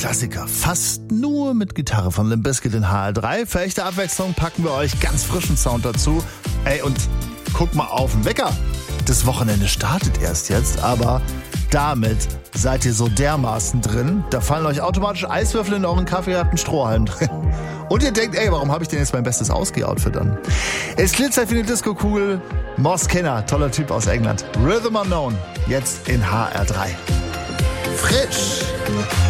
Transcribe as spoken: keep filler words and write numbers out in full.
Klassiker. Fast nur mit Gitarre von Limp Bizkit in H R drei. Für echte Abwechslung packen wir euch ganz frischen Sound dazu. Ey, und guck mal auf den Wecker. Das Wochenende startet erst jetzt, aber damit seid ihr so dermaßen drin, da fallen euch automatisch Eiswürfel in euren Kaffee, ihr habt einen Strohhalm drin. Und ihr denkt, ey, warum habe ich denn jetzt mein bestes Ausgeh-Outfit an? Es glitzert wie eine Disco-Kugel. Moss Kenner, toller Typ aus England. Rhythm Unknown, jetzt in H R drei. Frisch!